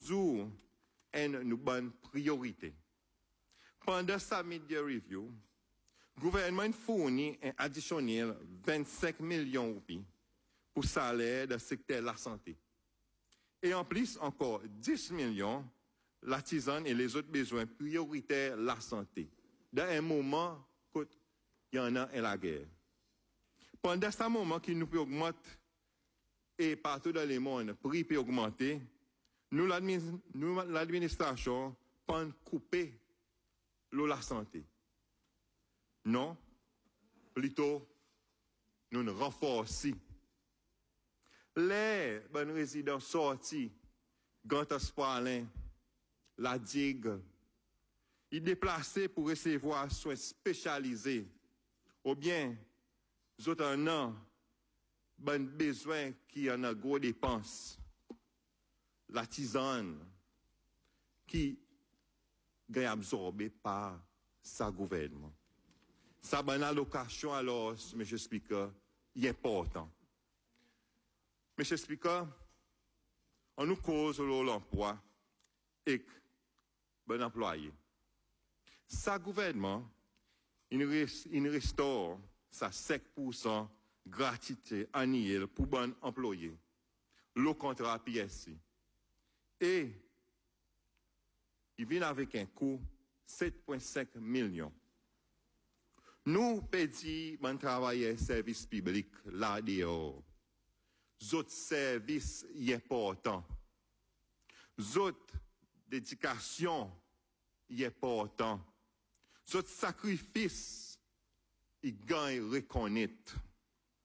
toujours une bonne priorité. Pendant sa mid-year review, le gouvernement fournit un additionnel 25 millions de roupies pour salaire dans le secteur de la santé. Et en plus, encore 10 millions, la tisane et les autres besoins prioritaires de la santé. Dans un moment, il y en a la guerre. Pendant ce moment qui nous peut augmenter, et partout dans le monde, le prix peut augmenter, nous, l'administration, peut couper la santé. Non, plutôt, nous nous renforçons. Les bonnes résidents sortis, Gantas Palin, la digue, ils déplacés pour recevoir soins spécialisés, ou bien, nous autres un an, ben besoin qui en a gros dépenses. La tisane, qui est absorbée par sa gouvernement. Sa bonne allocation, alors, M. Speaker, est important. M. Speaker, on nous cause l'emploi et bon employé. Sa gouvernement, il restaure sa 5% gratuité annuelle pour bon employé. Le contrat PSC. Et il vient avec un coût 7,5 millions. Nous payons mon travail service public là dehors. D'autres services importants. D'autres dédications importantes. D'autres sacrifices, ils gagnent reconnaître.